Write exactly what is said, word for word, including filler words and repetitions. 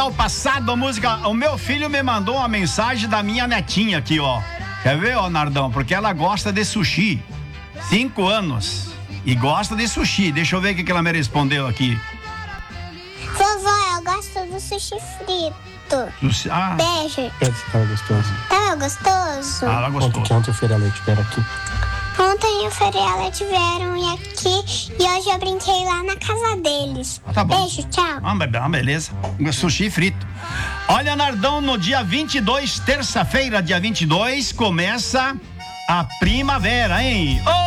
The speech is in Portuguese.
ao passado, a música. O meu filho me mandou uma mensagem da minha netinha aqui, ó. Quer ver, ó, Nardão? Porque ela gosta de sushi. Cinco anos. E gosta de sushi. Deixa eu ver o que que ela me respondeu aqui. Vovó, eu gosto do sushi frito. Sushi, ah, Beijo. Pede se tava gostoso. Tava gostoso? ah, ela Ontem gostou. que ontem o Feira Leite vieram aqui. Ontem o Feriela vieram aqui e hoje eu brinquei lá na casa deles. Tá bom. Beijo, tchau. Ah, be- ah, beleza. Sushi frito. Olha, Nardão, no dia vinte e dois, terça-feira, dia vinte e dois, começa a primavera, hein? Ô,